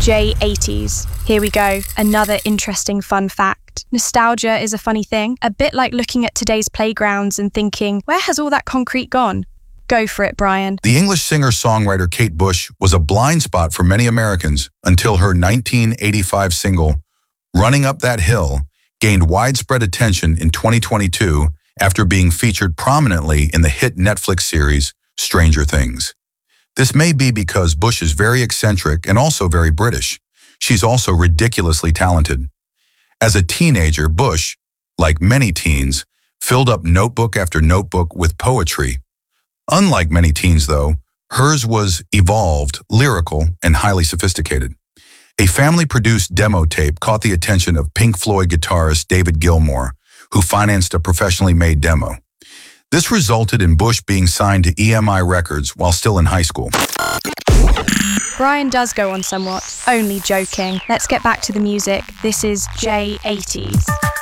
J80s. Here we go, another interesting fun fact. Nostalgia is a funny thing, a bit like looking at today's playgrounds and thinking, where has all that concrete gone? Go for it, Brian. The English singer-songwriter Kate Bush was a blind spot for many Americans until her 1985 single, Running Up That Hill, gained widespread attention in 2022 after being featured prominently in the hit Netflix series Stranger Things. This may be because Bush is very eccentric and also very British. She's also ridiculously talented. As a teenager, Bush, like many teens, filled up notebook after notebook with poetry. Unlike many teens, though, hers was evolved, lyrical, and highly sophisticated. A family-produced demo tape caught the attention of Pink Floyd guitarist David Gilmour, who financed a professionally made demo. This resulted in Bush being signed to EMI Records while still in high school. Brian does go on somewhat, only joking. Let's get back to the music. This is J80s.